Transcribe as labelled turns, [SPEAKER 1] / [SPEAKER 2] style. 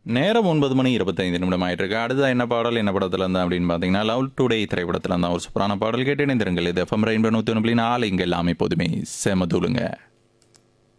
[SPEAKER 1] நேரம் 9:25 ஆயிட்டு இருக்கு. அடுத்ததா என்ன பாடல் என்ன படத்துல இருந்தா அப்படின்னு பார்த்தீங்கன்னா, லவ் டுடே திரைப்படத்துல இருந்தா ஒரு சூப்பரான பாடல் கேட்டு இணைந்திருங்கள். இது எஃப்எம் ரெயின்போ 101.4 இங்க எல்லாமே எப்போதுமே செம தூளுங்க.